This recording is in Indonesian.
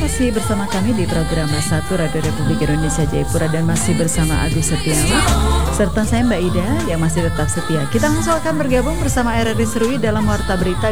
masih bersama kami di program Satu Radio Republik Indonesia Jayapura dan masih bersama Agus Setiawan serta saya Mbak Ida yang masih tetap setia. Kita langsung akan bergabung bersama RRI Serui dalam Warta Berita